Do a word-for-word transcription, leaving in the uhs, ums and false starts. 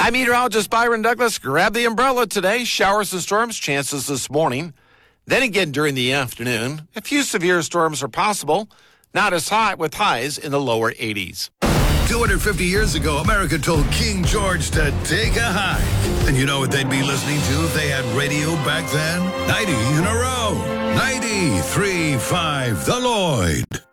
I'm meteorologist Byron Douglas. Grab the umbrella today. Showers and storms chances this morning. Then again during the afternoon. A few severe storms are possible. Not as hot with highs in the lower eighties. two hundred fifty years ago, America told King George to take a hike. And you know what they'd be listening to if they had radio back then? ninety in a row. ninety-three point five The Lloyd.